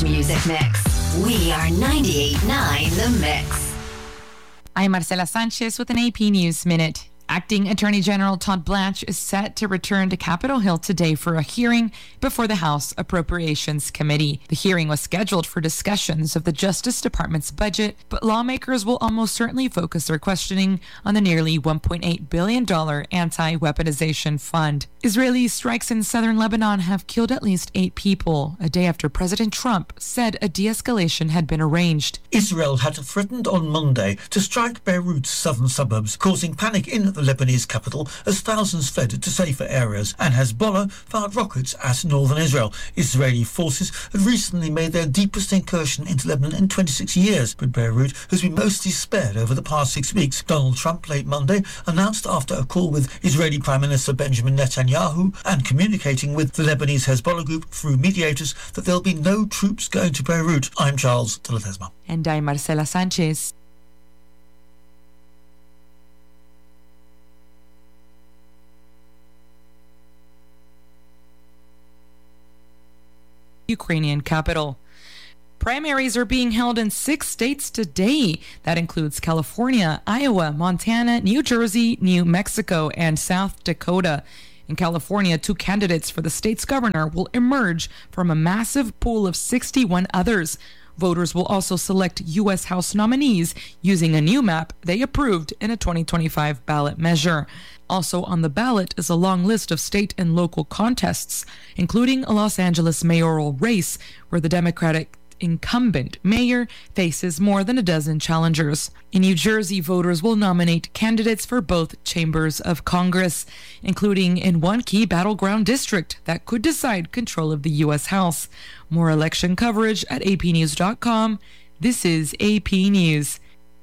best music mix. We are 98.9 The Mix. I'm Marcela Sanchez with an AP News Minute. Acting Attorney General Todd Blanche is set to return to Capitol Hill today for a hearing before the House Appropriations Committee. The hearing was scheduled for discussions of the Justice Department's budget, but lawmakers will almost certainly focus their questioning on the nearly $1.8 billion anti-weaponization fund. Israeli strikes in southern Lebanon have killed at least 8 people, a day after President Trump said a de-escalation had been arranged. Israel had threatened on Monday to strike Beirut's southern suburbs, causing panic in the Lebanese capital as thousands fled to safer areas, and Hezbollah fired rockets at northern Israel. Israeli forces had recently made their deepest incursion into Lebanon in 26 years, but Beirut has been mostly spared over the past 6 weeks. Donald Trump late Monday announced after a call with Israeli Prime Minister Benjamin Netanyahu and communicating with the Lebanese Hezbollah group through mediators that there'll be no troops going to Beirut. I'm Charles de Ledesma. And I'm Marcela Sanchez. Ukrainian capital. Primaries are being held in 6 states today. That includes California, Iowa, Montana, New Jersey, New Mexico, and South Dakota. In California, 2 candidates for the state's governor will emerge from a massive pool of 61 others. Voters will also select U.S. House nominees using a new map they approved in a 2025 ballot measure. Also on the ballot is a long list of state and local contests, including a Los Angeles mayoral race where the Democratic incumbent mayor faces more than a dozen challengers. In New Jersey, voters will nominate candidates for both chambers of Congress, including in one key battleground district that could decide control of the U.S. House. More election coverage at apnews.com. This is AP News.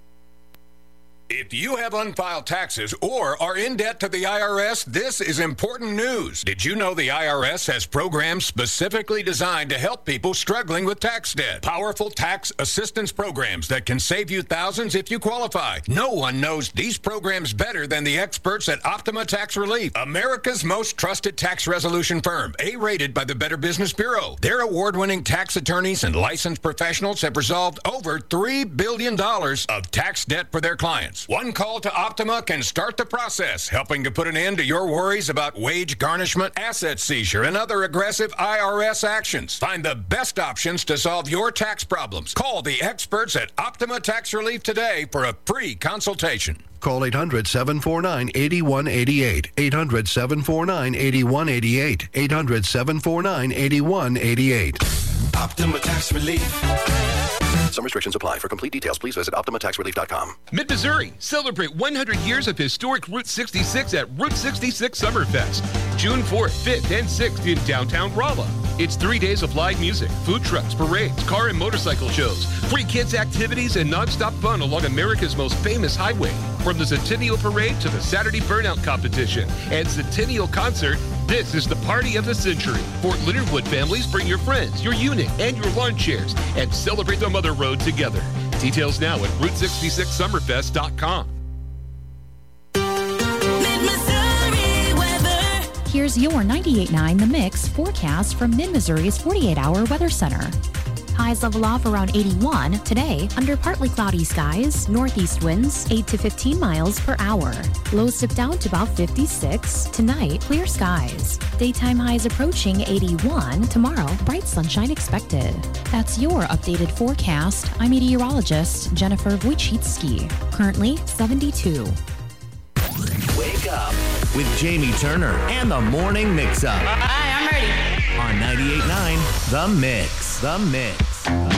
If you have unfiled taxes or are in debt to the IRS, this is important news. Did you know the IRS has programs specifically designed to help people struggling with tax debt? Powerful tax assistance programs that can save you thousands if you qualify. No one knows these programs better than the experts at Optima Tax Relief, America's most trusted tax resolution firm, A-rated by the Better Business Bureau. Their award-winning tax attorneys and licensed professionals have resolved over $3 billion of tax debt for their clients. One call to Optima can start the process, helping to put an end to your worries about wage garnishment, asset seizure, and other aggressive IRS actions. Find the best options to solve your tax problems. Call the experts at Optima Tax Relief today for a free consultation. Call 800-749-8188. 800-749-8188. 800-749-8188. Optima Tax Relief. Some restrictions apply. For complete details, please visit OptimaTaxRelief.com. Mid-Missouri, celebrate 100 years of historic Route 66 at Route 66 Summerfest. June 4th, 5th, and 6th in downtown Rolla. It's 3 days of live music, food trucks, parades, car and motorcycle shows, free kids activities, and nonstop fun along America's most famous highway. From the Centennial Parade to the Saturday Burnout Competition and Centennial Concert, this is the party of the century. Fort Leonard Wood families, bring your friends, your unit, and your lawn chairs and celebrate the Mother Road together. Details now at Route66Summerfest.com. Here's your 98.9 The Mix forecast from Mid-Missouri's 48-hour weather center. Highs level off around 81 today under partly cloudy skies, northeast winds 8 to 15 miles per hour. Lows dip down to about 56. Tonight, clear skies. Daytime highs approaching 81. Tomorrow, bright sunshine expected. That's your updated forecast. I'm meteorologist Jennifer Wojcicki. Currently 72. Wake up with Jamie Turner and the Morning Mix-Up. Hi, I'm ready. On 98.9 The Mix. The Mix.